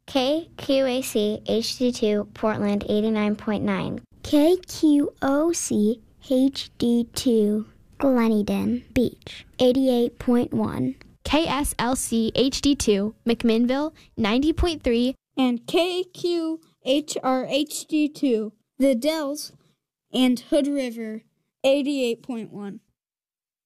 KQAC HD2 Portland 89.9. KQOC HD2 Gleneden Beach 88.1. KSLC HD2 McMinnville 90.3. And KQHR HD2 The Dells and Hood River 88.1.